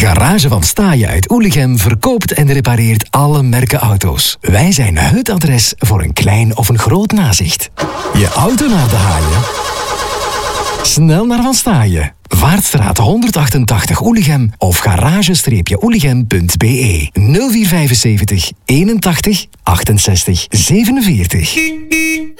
Garage van Staaien uit Oelichem verkoopt en repareert alle merken auto's. Wij zijn het adres voor een klein of een groot nazicht. Je auto naar de haaien? Snel naar Van Staaien. Vaartstraat 188 Oelichem of garage-oelichem.be 0475 81 68 47.